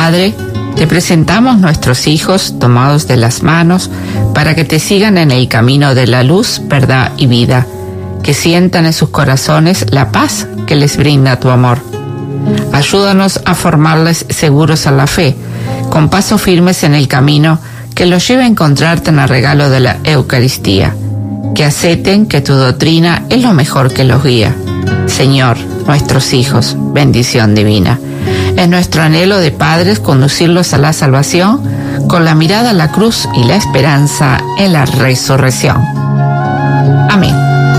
Padre, te presentamos nuestros hijos tomados de las manos para que te sigan en el camino de la luz, verdad y vida, que sientan en sus corazones la paz que les brinda tu amor. Ayúdanos a formarles seguros a la fe, con pasos firmes en el camino que los lleve a encontrarte en el regalo de la Eucaristía, que acepten que tu doctrina es lo mejor que los guía. Señor, nuestros hijos, bendición divina. Es nuestro anhelo de padres conducirlos a la salvación con la mirada a la cruz y la esperanza en la resurrección. Amén.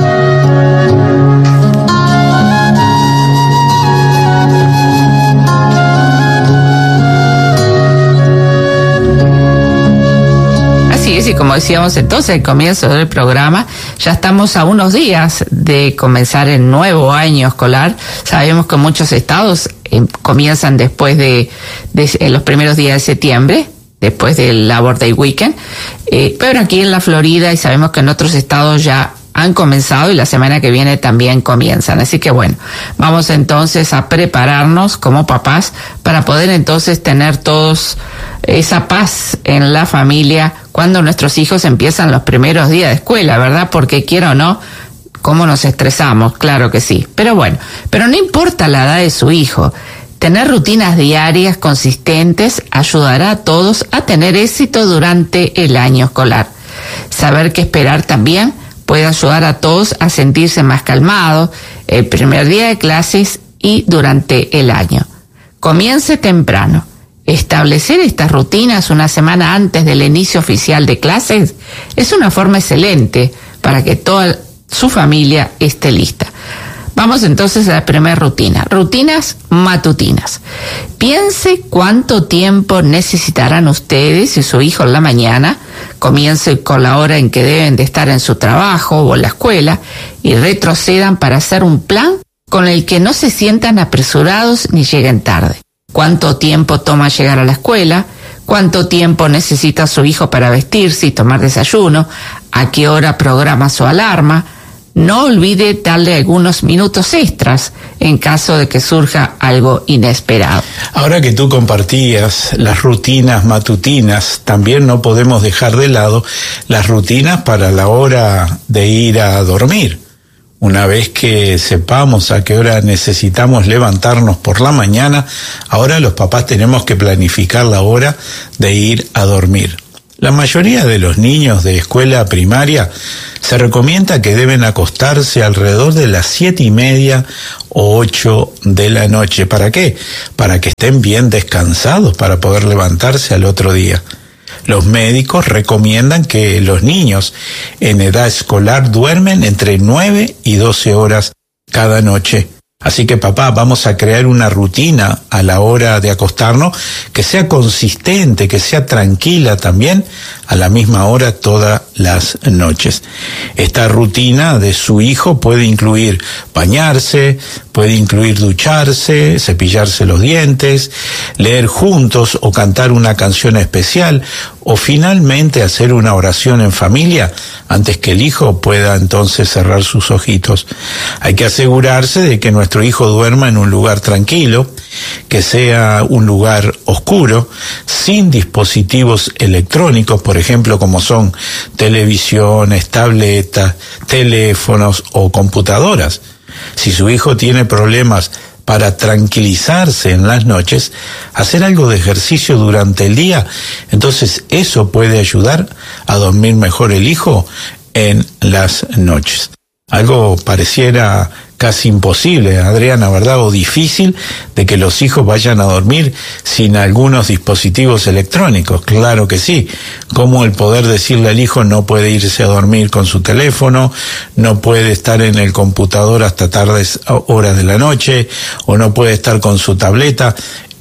Y como decíamos entonces al comienzo del programa, ya estamos a unos días de comenzar el nuevo año escolar. Sabemos que muchos estados comienzan después de los primeros días de septiembre, después del Labor Day Weekend, pero aquí en la Florida, y sabemos que en otros estados ya han comenzado y la semana que viene también comienzan. Así que bueno, vamos entonces a prepararnos como papás para poder entonces tener todos esa paz en la familia cuando nuestros hijos empiezan los primeros días de escuela, ¿verdad? Porque quiera o no, ¿cómo nos estresamos? Claro que sí. Pero bueno, pero no importa la edad de su hijo, tener rutinas diarias consistentes ayudará a todos a tener éxito durante el año escolar. Saber qué esperar también puede ayudar a todos a sentirse más calmados el primer día de clases y durante el año. Comience temprano. Establecer estas rutinas una semana antes del inicio oficial de clases es una forma excelente para que toda su familia esté lista. Vamos entonces a la primera rutina. Rutinas matutinas. Piense cuánto tiempo necesitarán ustedes y su hijo en la mañana. Comience con la hora en que deben de estar en su trabajo o en la escuela y retrocedan para hacer un plan con el que no se sientan apresurados ni lleguen tarde. ¿Cuánto tiempo toma llegar a la escuela? ¿Cuánto tiempo necesita su hijo para vestirse y tomar desayuno? ¿A qué hora programa su alarma? No olvide darle algunos minutos extras en caso de que surja algo inesperado. Ahora que tú compartías las rutinas matutinas, también no podemos dejar de lado las rutinas para la hora de ir a dormir. Una vez que sepamos a qué hora necesitamos levantarnos por la mañana, ahora los papás tenemos que planificar la hora de ir a dormir. La mayoría de los niños de escuela primaria se recomienda que deben acostarse alrededor de las 7:30 o 8 de la noche. ¿Para qué? Para que estén bien descansados para poder levantarse al otro día. Los médicos recomiendan que los niños en edad escolar duermen entre 9 y 12 horas cada noche. Así que papá, vamos a crear una rutina a la hora de acostarnos que sea consistente, que sea tranquila también, a la misma hora todas las noches. Esta rutina de su hijo puede incluir bañarse, puede incluir ducharse, cepillarse los dientes, leer juntos o cantar una canción especial, o finalmente hacer una oración en familia antes que el hijo pueda entonces cerrar sus ojitos. Hay que asegurarse de que nuestro hijo duerma en un lugar tranquilo, que sea un lugar oscuro, sin dispositivos electrónicos, por ejemplo, como son televisiones, tabletas, teléfonos o computadoras. Si su hijo tiene problemas para tranquilizarse en las noches, hacer algo de ejercicio durante el día, entonces eso puede ayudar a dormir mejor el hijo en las noches. Algo pareciera casi imposible, Adriana, ¿verdad? O difícil de que los hijos vayan a dormir sin algunos dispositivos electrónicos. Claro que sí. Como el poder decirle al hijo no puede irse a dormir con su teléfono, no puede estar en el computador hasta tardes horas de la noche, o no puede estar con su tableta.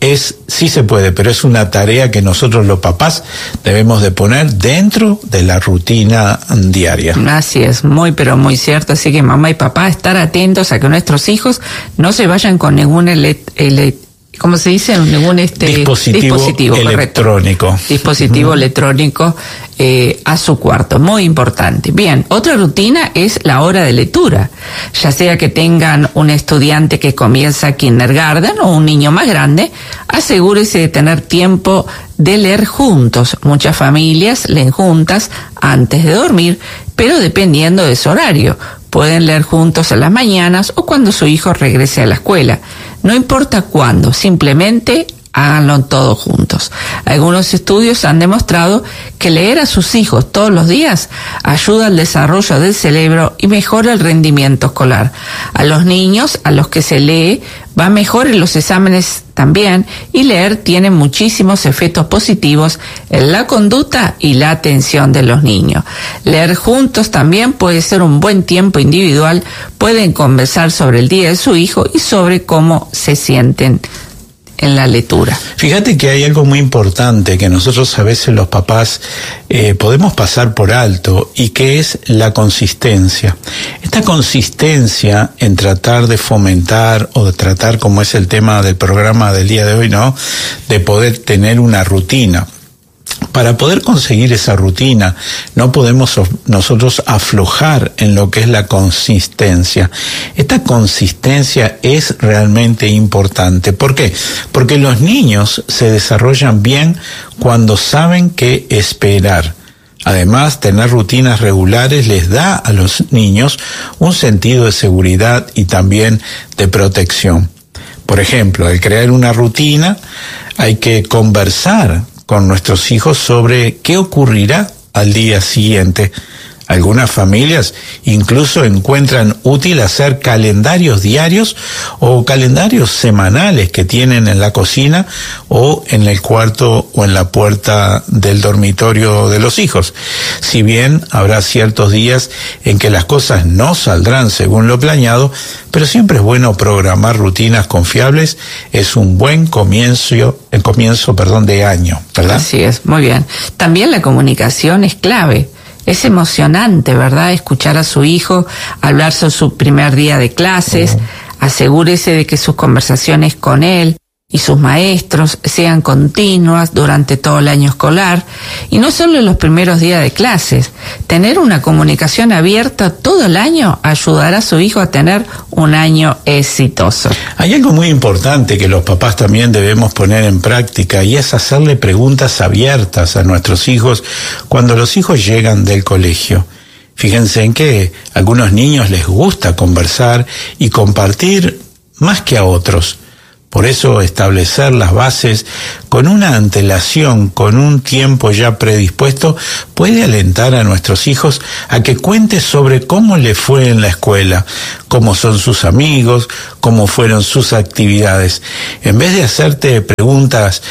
Sí se puede, pero es una tarea que nosotros los papás debemos de poner dentro de la rutina diaria. Así es, muy pero muy cierto. Así que mamá y papá, estar atentos a que nuestros hijos no se vayan con ningún ¿cómo se dice? Ningún dispositivo electrónico. Dispositivo electrónico a su cuarto. Muy importante. Bien, otra rutina es la hora de lectura. Ya sea que tengan un estudiante que comienza kindergarten o un niño más grande, asegúrese de tener tiempo de leer juntos. Muchas familias leen juntas antes de dormir, pero dependiendo de su horario. Pueden leer juntos en las mañanas o cuando su hijo regrese a la escuela. No importa cuándo, simplemente háganlo todos juntos. Algunos estudios han demostrado que leer a sus hijos todos los días ayuda al desarrollo del cerebro y mejora el rendimiento escolar. A los niños a los que se lee va mejor en los exámenes también, y leer tiene muchísimos efectos positivos en la conducta y la atención de los niños. Leer juntos también puede ser un buen tiempo individual. Pueden conversar sobre el día de su hijo y sobre cómo se sienten en la lectura. Fíjate que hay algo muy importante que nosotros a veces los papás podemos pasar por alto, y que es la consistencia. Esta consistencia en tratar de fomentar o de tratar, como es el tema del programa del día de hoy, ¿no?, de poder tener una rutina. Para poder conseguir esa rutina, no podemos nosotros aflojar en lo que es la consistencia. Esta consistencia es realmente importante. ¿Por qué? Porque los niños se desarrollan bien cuando saben qué esperar. Además, tener rutinas regulares les da a los niños un sentido de seguridad y también de protección. Por ejemplo, al crear una rutina, hay que conversar con nuestros hijos sobre qué ocurrirá al día siguiente. Algunas familias incluso encuentran útil hacer calendarios diarios o calendarios semanales que tienen en la cocina o en el cuarto o en la puerta del dormitorio de los hijos. Si bien habrá ciertos días en que las cosas no saldrán según lo planeado, pero siempre es bueno programar rutinas confiables. Es un buen comienzo de año, ¿verdad? Así es, muy bien. También la comunicación es clave. Es emocionante, ¿verdad?, escuchar a su hijo hablar sobre su primer día de clases. Asegúrese de que sus conversaciones con él y sus maestros sean continuas durante todo el año escolar, y no solo en los primeros días de clases. Tener una comunicación abierta todo el año ayudará a su hijo a tener un año exitoso. Hay algo muy importante que los papás también debemos poner en práctica, y es hacerle preguntas abiertas a nuestros hijos cuando los hijos llegan del colegio. Fíjense en que a algunos niños les gusta conversar y compartir más que a otros. Por eso establecer las bases con una antelación, con un tiempo ya predispuesto, puede alentar a nuestros hijos a que cuente sobre cómo le fue en la escuela, cómo son sus amigos, cómo fueron sus actividades. En vez de hacerte preguntas,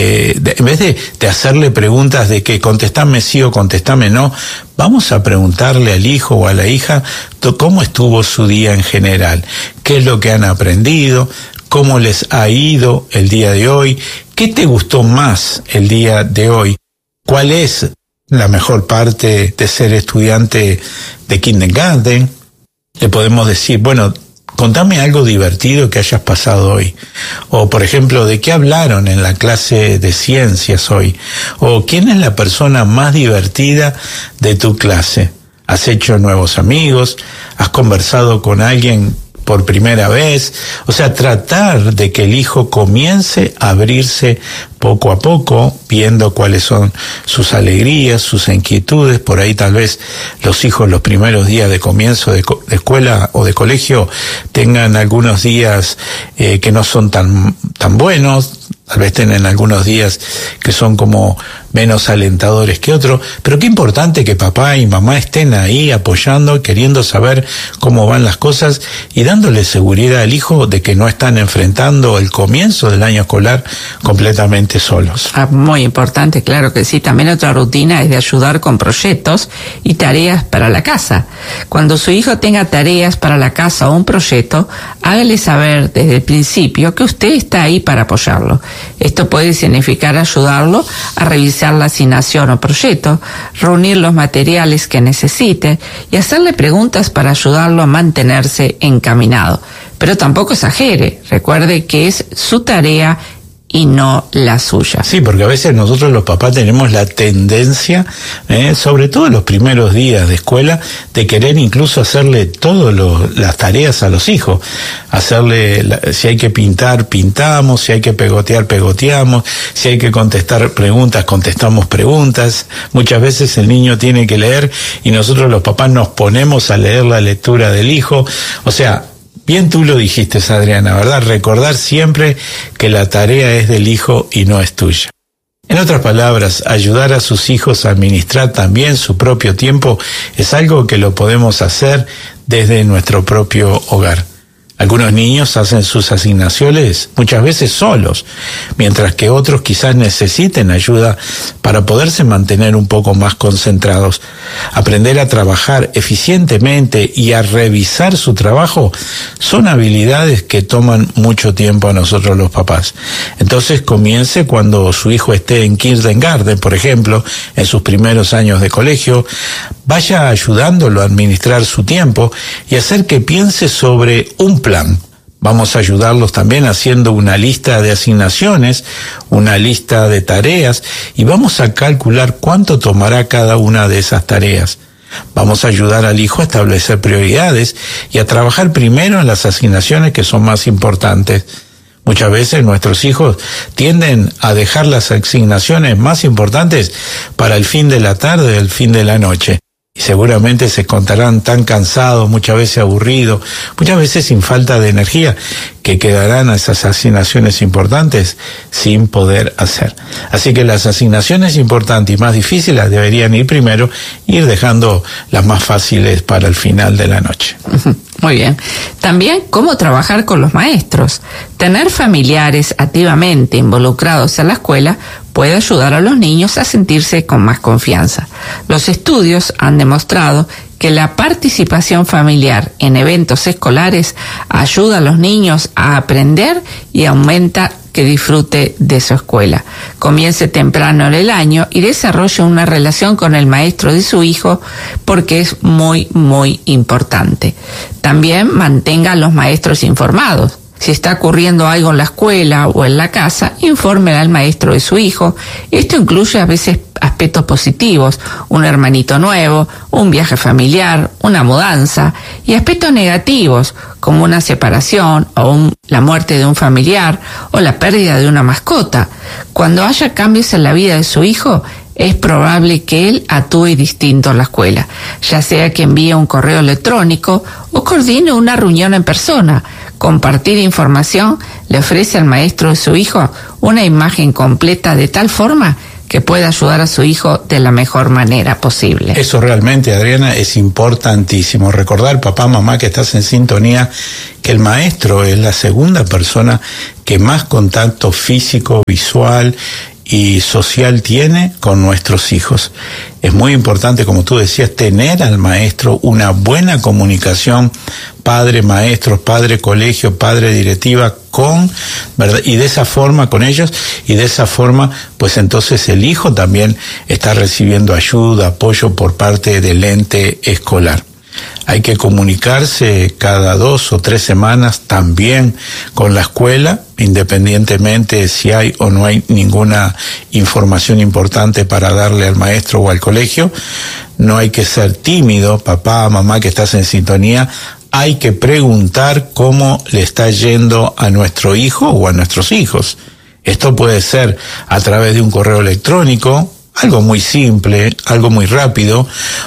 en vez de hacerle preguntas de que contestame sí o contestame no, vamos a preguntarle al hijo o a la hija cómo estuvo su día en general, qué es lo que han aprendido, cómo les ha ido el día de hoy, qué te gustó más el día de hoy, cuál es la mejor parte de ser estudiante de kindergarten. Le podemos decir, bueno, contame algo divertido que hayas pasado hoy. O, por ejemplo, ¿de qué hablaron en la clase de ciencias hoy? O, ¿quién es la persona más divertida de tu clase? ¿Has hecho nuevos amigos? ¿Has conversado con alguien por primera vez? O sea, tratar de que el hijo comience a abrirse poco a poco, viendo cuáles son sus alegrías, sus inquietudes. Por ahí tal vez los hijos los primeros días de comienzo de escuela o de colegio tengan algunos días que no son tan buenos. Tal vez tienen algunos días que son como menos alentadores que otros, pero qué importante que papá y mamá estén ahí apoyando, queriendo saber cómo van las cosas y dándole seguridad al hijo de que no están enfrentando el comienzo del año escolar completamente solos. Muy importante, claro que sí. También otra rutina es de ayudar con proyectos y tareas para la casa. Cuando su hijo tenga tareas para la casa o un proyecto, hágale saber desde el principio que usted está ahí para apoyarlo. Esto puede significar ayudarlo a revisar revisar la asignación o proyecto, reunir los materiales que necesite y hacerle preguntas para ayudarlo a mantenerse encaminado. Pero tampoco exagere, recuerde que es su tarea y no la suya. Sí, porque a veces nosotros los papás tenemos la tendencia, sobre todo en los primeros días de escuela, de querer incluso hacerle todas las tareas a los hijos. Si hay que pintar, pintamos, si hay que pegotear, pegoteamos, si hay que contestar preguntas, contestamos preguntas. Muchas veces el niño tiene que leer y nosotros los papás nos ponemos a leer la lectura del hijo. O sea, bien tú lo dijiste, Adriana, ¿verdad? Recordar siempre que la tarea es del hijo y no es tuya. En otras palabras, ayudar a sus hijos a administrar también su propio tiempo es algo que lo podemos hacer desde nuestro propio hogar. Algunos niños hacen sus asignaciones muchas veces solos, mientras que otros quizás necesiten ayuda para poderse mantener un poco más concentrados. Aprender a trabajar eficientemente y a revisar su trabajo son habilidades que toman mucho tiempo a nosotros los papás. Entonces comience cuando su hijo esté en kindergarten, por ejemplo, en sus primeros años de colegio. Vaya ayudándolo a administrar su tiempo y hacer que piense sobre un plan. Vamos a ayudarlos también haciendo una lista de asignaciones, una lista de tareas, y vamos a calcular cuánto tomará cada una de esas tareas. Vamos a ayudar al hijo a establecer prioridades y a trabajar primero en las asignaciones que son más importantes. Muchas veces nuestros hijos tienden a dejar las asignaciones más importantes para el fin de la tarde, el fin de la noche. Y seguramente se encontrarán tan cansados, muchas veces aburridos, muchas veces sin falta de energía, que quedarán a esas asignaciones importantes sin poder hacer. Así que las asignaciones importantes y más difíciles deberían ir primero, ir dejando las más fáciles para el final de la noche. Muy bien. También cómo trabajar con los maestros. Tener familiares activamente involucrados en la escuela puede ayudar a los niños a sentirse con más confianza. Los estudios han demostrado que la participación familiar en eventos escolares ayuda a los niños a aprender y aumenta que disfrute de su escuela. Comience temprano en el año y desarrolle una relación con el maestro de su hijo, porque es muy, muy importante. También mantenga a los maestros informados. Si está ocurriendo algo en la escuela o en la casa, infórmele al maestro de su hijo. Esto incluye a veces aspectos positivos, un hermanito nuevo, un viaje familiar, una mudanza, y aspectos negativos, como una separación o la muerte de un familiar o la pérdida de una mascota. Cuando haya cambios en la vida de su hijo, es probable que él actúe distinto en la escuela, ya sea que envíe un correo electrónico o coordine una reunión en persona. Compartir información le ofrece al maestro de su hijo una imagen completa de tal forma que pueda ayudar a su hijo de la mejor manera posible. Eso realmente, Adriana, es importantísimo. Recordar, papá, mamá, que estás en sintonía, que el maestro es la segunda persona que más contacto físico, visual y social tiene con nuestros hijos. Es muy importante, como tú decías, tener al maestro una buena comunicación, padre maestro, padre colegio, padre directiva, ¿verdad? Y de esa forma con ellos, y de esa forma pues entonces el hijo también está recibiendo ayuda, apoyo por parte del ente escolar. Hay que comunicarse cada 2 o 3 semanas también con la escuela, independientemente si hay o no hay ninguna información importante para darle al maestro o al colegio. No hay que ser tímido, papá, mamá, que estás en sintonía. Hay que preguntar cómo le está yendo a nuestro hijo o a nuestros hijos. Esto puede ser a través de un correo electrónico, algo muy simple, algo muy rápido,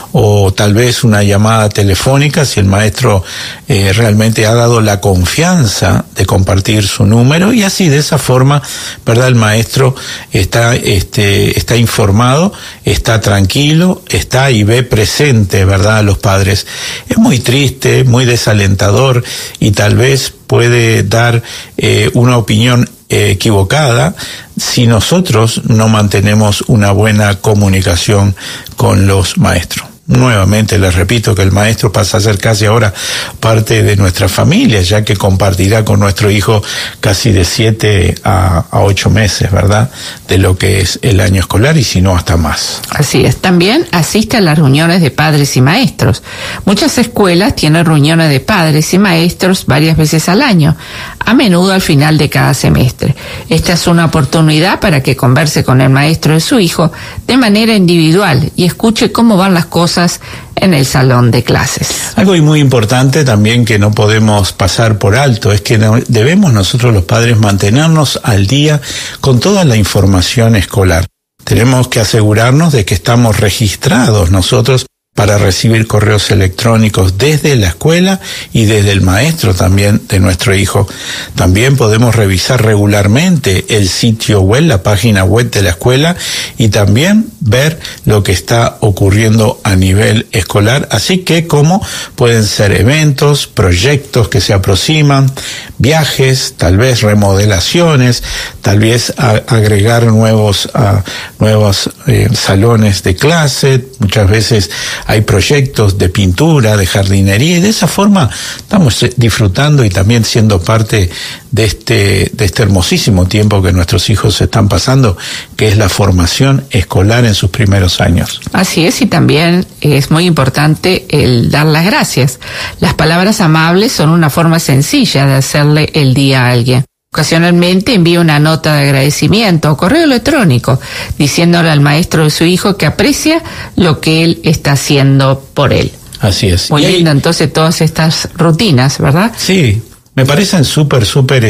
o tal vez una llamada telefónica si el maestro realmente ha dado la confianza de compartir su número, y así de esa forma, ¿verdad? El maestro está informado, está tranquilo, está y ve presente, ¿verdad?, a los padres. Es muy triste, muy desalentador, y tal vez puede dar una opinión equivocada si nosotros no mantenemos una buena comunicación con los maestros. Nuevamente les repito que el maestro pasa a ser casi ahora parte de nuestra familia, ya que compartirá con nuestro hijo casi de 7 a 8 meses, ¿verdad?, de lo que es el año escolar, y si no hasta más. Así es. También asiste a las reuniones de padres y maestros. Muchas escuelas tienen reuniones de padres y maestros varias veces al año, a menudo al final de cada semestre. Esta es una oportunidad para que converse con el maestro de su hijo de manera individual y escuche cómo van las cosas en el salón de clases. Algo muy importante también que no podemos pasar por alto es que debemos nosotros los padres mantenernos al día con toda la información escolar. Tenemos que asegurarnos de que estamos registrados nosotros para recibir correos electrónicos desde la escuela y desde el maestro también de nuestro hijo. También podemos revisar regularmente el sitio web, la página web de la escuela, y también ver lo que está ocurriendo a nivel escolar, así que como pueden ser eventos, proyectos que se aproximan, viajes, tal vez remodelaciones, tal vez agregar nuevos salones de clase. Muchas veces hay proyectos de pintura, de jardinería, y de esa forma estamos disfrutando y también siendo parte de este hermosísimo tiempo que nuestros hijos están pasando, que es la formación escolar en sus primeros años. Así es, y también es muy importante el dar las gracias. Las palabras amables son una forma sencilla de hacerle el día a alguien. Ocasionalmente envía una nota de agradecimiento o correo electrónico diciéndole al maestro de su hijo que aprecia lo que él está haciendo por él. Así es. Muy lindo entonces todas estas rutinas, ¿verdad? Sí. Me parecen súper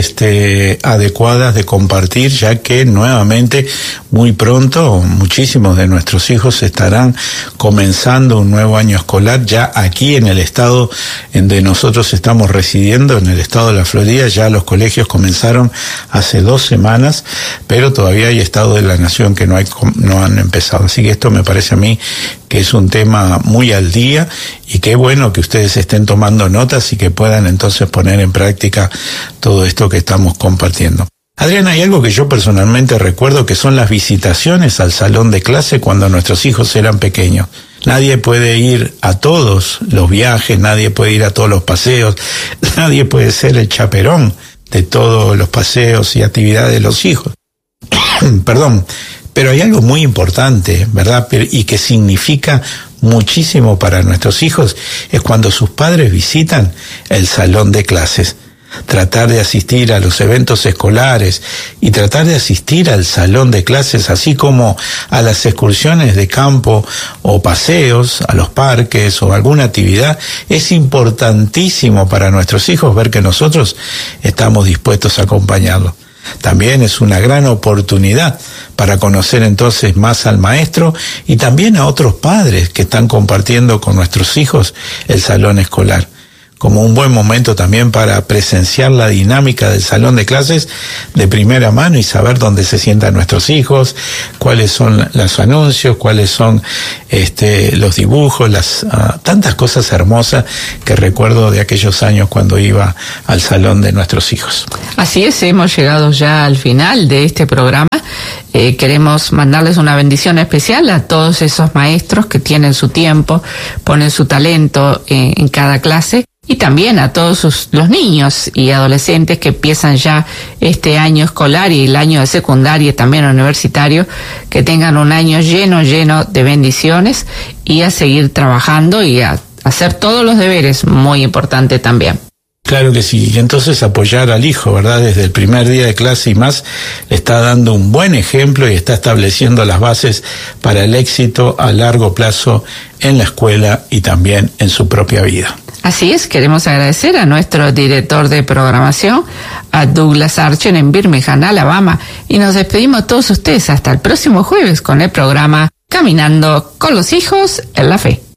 adecuadas de compartir, ya que nuevamente muy pronto muchísimos de nuestros hijos estarán comenzando un nuevo año escolar ya aquí en el estado en donde nosotros estamos residiendo, en el estado de la Florida. Ya los colegios comenzaron hace 2 semanas, pero todavía hay estados de la nación que no han empezado. Así que esto me parece a mí que es un tema muy al día, y qué bueno que ustedes estén tomando notas y que puedan entonces poner en práctica todo esto que estamos compartiendo. Adriana, hay algo que yo personalmente recuerdo, que son las visitaciones al salón de clase cuando nuestros hijos eran pequeños. Nadie puede ir a todos los viajes, nadie puede ir a todos los paseos, nadie puede ser el chaperón de todos los paseos y actividades de los hijos. Perdón. Pero hay algo muy importante, ¿verdad?, y que significa muchísimo para nuestros hijos, es cuando sus padres visitan el salón de clases. Tratar de asistir a los eventos escolares y tratar de asistir al salón de clases, así como a las excursiones de campo o paseos, a los parques o alguna actividad, es importantísimo para nuestros hijos ver que nosotros estamos dispuestos a acompañarlos. También es una gran oportunidad para conocer entonces más al maestro y también a otros padres que están compartiendo con nuestros hijos el salón escolar, como un buen momento también para presenciar la dinámica del salón de clases de primera mano y saber dónde se sientan nuestros hijos, cuáles son los anuncios, cuáles son los dibujos, tantas cosas hermosas que recuerdo de aquellos años cuando iba al salón de nuestros hijos. Así es, hemos llegado ya al final de este programa. Queremos mandarles una bendición especial a todos esos maestros que tienen su tiempo, ponen su talento en cada clase, y también a todos los niños y adolescentes que empiezan ya este año escolar y el año de secundaria, también universitario, que tengan un año lleno de bendiciones, y a seguir trabajando y a hacer todos los deberes, muy importante también. Claro que sí, y entonces apoyar al hijo, ¿verdad? Desde el primer día de clase y más, le está dando un buen ejemplo y está estableciendo las bases para el éxito a largo plazo en la escuela y también en su propia vida. Así es, queremos agradecer a nuestro director de programación, a Douglas Archer en Birmingham, Alabama, y nos despedimos todos ustedes hasta el próximo jueves con el programa Caminando con los Hijos en la Fe.